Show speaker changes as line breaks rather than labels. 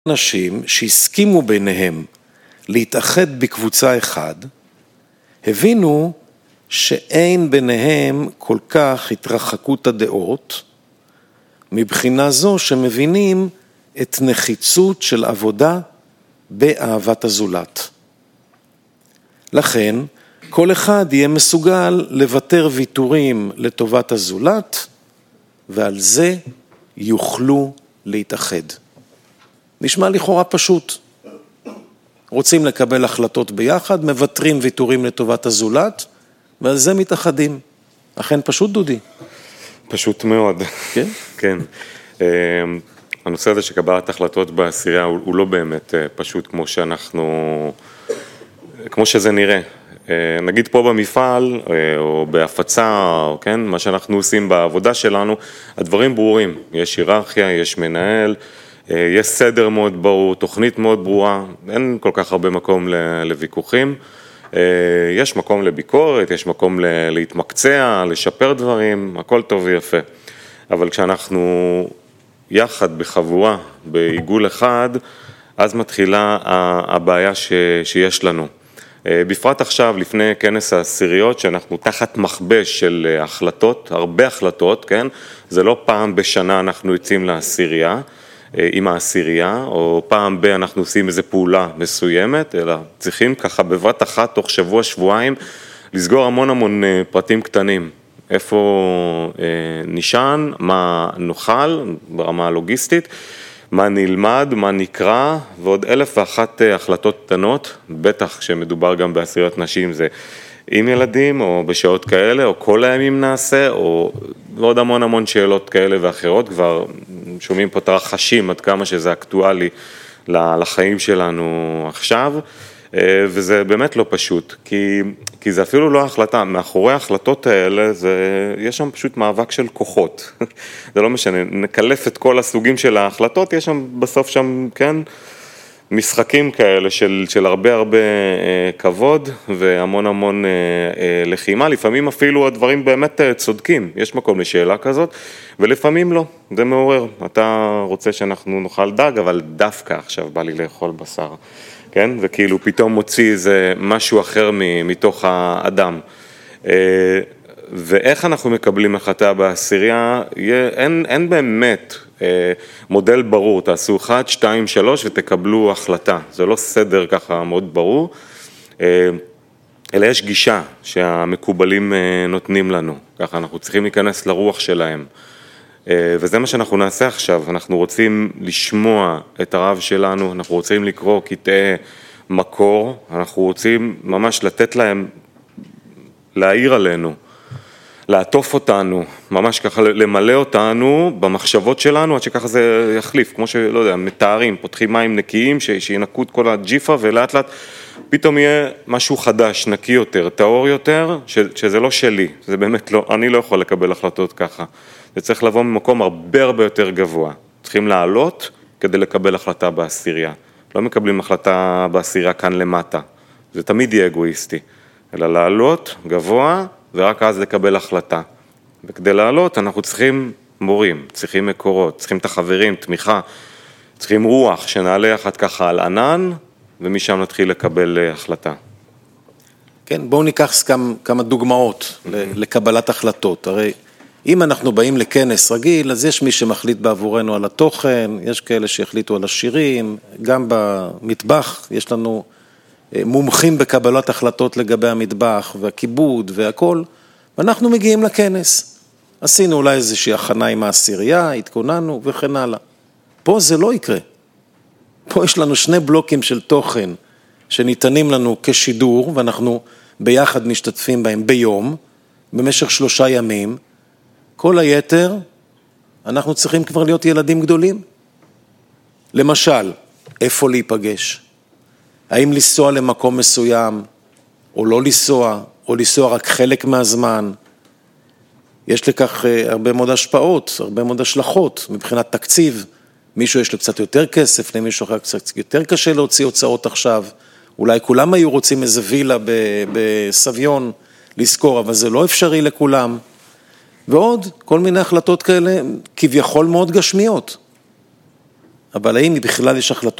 אנשים שהסכימו ביניהם להתאחד בקבוצה אחד, הבינו שאין ביניהם כל כך התרחקות הדעות, מבחינה זו שמבינים את נחיצות של עבודה באהבת הזולת. לכן, כל אחד יהיה מסוגל לוותר ויתורים לטובת הזולת, ועל זה יוכלו להתאחד. נשמע לכאורה פשוט. רוצים לקבל החלטות ביחד, מבטרים ויתורים לטובת הזולת, ועל זה מתאחדים. אכן פשוט, דודי?
פשוט מאוד.
כן?
כן. הנושא הזה שקבלת החלטות בעשירייה הוא לא באמת פשוט כמו שזה נראה. נגיד פה במפעל או בהפצה, או כן, מה שאנחנו עושים בעבודה שלנו, הדברים ברורים. יש היררכיה, יש מנהל, יש סדר מאוד ברור, תוכנית מאוד ברורה, אין כל כך הרבה מקום לוויכוחים. יש מקום לביקורת, יש מקום להתמקצע, לשפר דברים, הכל טוב ויפה. אבל כשאנחנו יחד בחבורה, בעיגול אחד, אז מתחילה הבעיה שיש לנו. בפרט עכשיו, לפני כנס העשיריות, שאנחנו תחת מכבש של החלטות, הרבה החלטות, כן? זה לא פעם בשנה אנחנו יוצאים לעשירייה, עם העשירייה, או פעם אנחנו עושים איזו פעולה מסוימת, אלא צריכים ככה בבת אחת, תוך שבוע, שבועיים, לסגור המון פרטים קטנים. איפה נשען, מה נאכל ברמה הלוגיסטית, מה נלמד, מה נקרא, ועוד 1,001 החלטות קטנות, בטח כשמדובר גם בעשיריות נשים, זה עם ילדים או בשעות כאלה, או כל הימים נעשה, או עוד המון שאלות כאלה ואחרות, כבר שומעים פה תרחשים עד כמה שזה אקטואלי לחיים שלנו עכשיו, וזה באמת לא פשוט, כי זה אפילו לא החלטה, מאחורי ההחלטות האלה, יש שם פשוט מאבק של כוחות, זה לא משנה, נקלף את כל הסוגים של ההחלטות, יש שם בסוף שם, כן, משחקים כאלה של הרבה כבוד והמון לחימה, לפעמים אפילו הדברים באמת צודקים, יש מקום לשאלה כזאת, ולפעמים לא, זה מעורר, אתה רוצה שאנחנו נאכל דג, אבל דווקא עכשיו בא לי לאכול בשר, כן? וכאילו פתאום מוציא איזה משהו אחר מתוך האדם. ואיך אנחנו מקבלים החלטה בעשירייה, אין באמת מודל ברור, תעשו 1, 2, 3 ותקבלו החלטה. זה לא סדר ככה מאוד ברור, אלא יש גישה שהמקובלים נותנים לנו. ככה אנחנו צריכים להיכנס לרוח שלהם. וזה מה שאנחנו נעשה עכשיו, אנחנו רוצים לשמוע את הרב שלנו, אנחנו רוצים לקרוא קטעי מקור, אנחנו רוצים ממש לתת להם, להעיר עלינו, לעטוף אותנו, ממש ככה למלא אותנו במחשבות שלנו, עד שככה זה יחליף, כמו שלא יודע, מתארים, פותחים מים נקיים, שינקו את כל הג'יפה, ולאט לאט פתאום יהיה משהו חדש, נקי יותר, טהור יותר, שזה לא שלי, זה באמת לא, אני לא יכול לקבל החלטות ככה. זה צריך לבוא ממקום הרבה יותר גבוה. צריכים לעלות כדי לקבל החלטה בעשירייה. לא מקבלים החלטה בעשירייה כאן למטה. זה תמיד יהיה אגואיסטי. אלא לעלות גבוה ורק אז לקבל החלטה. וכדי לעלות אנחנו צריכים מורים, צריכים מקורות, צריכים את החברים, תמיכה, צריכים רוח שנעלה יחד ככה על ענן, ומשם נתחיל לקבל החלטה.
כן, בואו ניקח כמה דוגמאות לקבלת החלטות. הרי אם אנחנו באים לכנס רגיל, אז יש מי שמחליט בעבורנו על התוכן, יש כאלה שיחליטו על השירים, גם במטבח יש לנו מומחים בקבלת החלטות לגבי המטבח והכיבוד והכל, ואנחנו מגיעים לכנס. עשינו אולי איזושהי הכנה עם העשירייה, התכוננו וכן הלאה. פה זה לא יקרה. פה יש לנו 2 בלוקים של תוכן שניתנים לנו כשידור, ואנחנו ביחד משתתפים בהם ביום, במשך 3 ימים, כל היתר, אנחנו צריכים כבר להיות ילדים גדולים. למשל, איפה להיפגש? האם לנסוע למקום מסוים, או לא לנסוע, או לנסוע רק חלק מהזמן? יש לכך הרבה מאוד השפעות, הרבה מאוד השלכות, מבחינת תקציב. מישהו יש לו קצת יותר כסף, למישהו אחר קצת יותר קשה להוציא הוצאות עכשיו. אולי כולם היו רוצים איזה וילה בסביון לזכור, אבל זה לא אפשרי לכולם. ועוד כל מיני החלטות כאלה כביכול מאוד גשמיות. אבל האם בכלל יש החלטות